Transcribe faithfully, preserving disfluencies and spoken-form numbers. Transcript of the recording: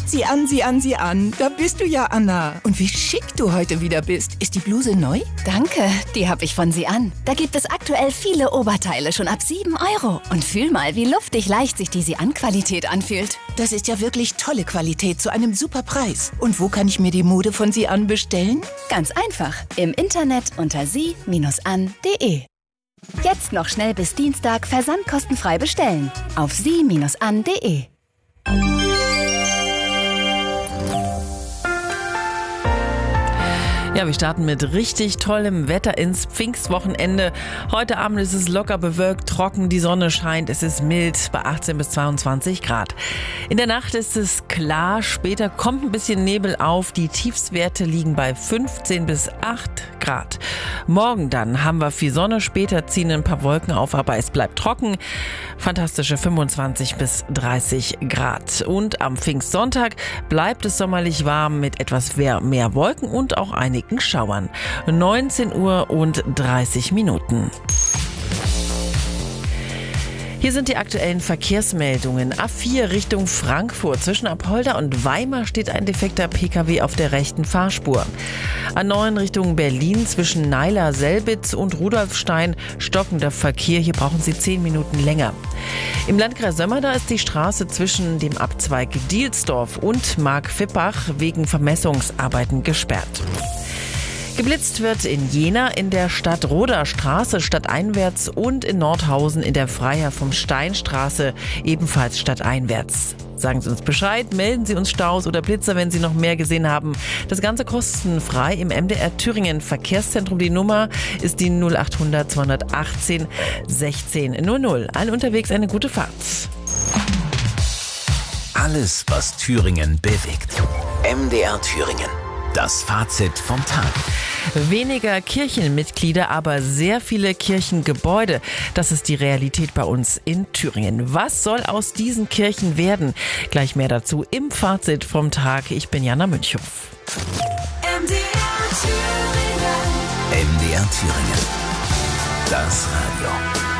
Sieh an, sieh an, sieh an. Da bist du ja, Anna. Und wie schick du heute wieder bist. Ist die Bluse neu? Danke, die habe ich von Sie an. Da gibt es aktuell viele Oberteile schon ab sieben Euro. Und fühl mal, wie luftig leicht sich die Sie an Qualität anfühlt. Das ist ja wirklich tolle Qualität zu einem super Preis. Und wo kann ich mir die Mode von Sie an bestellen? Ganz einfach. Im Internet unter sie Bindestrich an punkt de. Jetzt noch schnell bis Dienstag versandkostenfrei bestellen. Auf sie Bindestrich an punkt de. Ja, wir starten mit richtig tollem Wetter ins Pfingstwochenende. Heute Abend ist es locker bewölkt, trocken, die Sonne scheint, es ist mild bei achtzehn bis zweiundzwanzig Grad. In der Nacht ist es klar, später kommt ein bisschen Nebel auf, die Tiefstwerte liegen bei fünfzehn bis acht Grad. Morgen dann haben wir viel Sonne, später ziehen ein paar Wolken auf, aber es bleibt trocken. Fantastische fünfundzwanzig bis dreißig Grad. Und am Pfingstsonntag bleibt es sommerlich warm mit etwas mehr Wolken und auch einigen Schauern. neunzehn Uhr und dreißig Minuten. Hier sind die aktuellen Verkehrsmeldungen. A vier Richtung Frankfurt. Zwischen Apolda und Weimar steht ein defekter Pkw auf der rechten Fahrspur. A neun Richtung Berlin zwischen Neiler-Selbitz und Rudolfstein stockender Verkehr. Hier brauchen Sie zehn Minuten länger. Im Landkreis Sömmerda ist die Straße zwischen dem Abzweig Dielsdorf und Mark-Fippach wegen Vermessungsarbeiten gesperrt. Geblitzt wird in Jena in der Stadtroder Straße stadteinwärts und in Nordhausen in der Freiherr vom Stein-Straße ebenfalls stadteinwärts. Sagen Sie uns Bescheid, melden Sie uns Staus oder Blitzer, wenn Sie noch mehr gesehen haben. Das Ganze kostenfrei im M D R Thüringen Verkehrszentrum. Die Nummer ist die null acht hundert zweihundertachtzehn sechzehn null null. Allen unterwegs eine gute Fahrt. Alles, was Thüringen bewegt. M D R Thüringen. Das Fazit vom Tag. Weniger Kirchenmitglieder, aber sehr viele Kirchengebäude. Das ist die Realität bei uns in Thüringen. Was soll aus diesen Kirchen werden? Gleich mehr dazu im Fazit vom Tag. Ich bin Jana Münchow. M D R Thüringen. M D R Thüringen. Das Radio.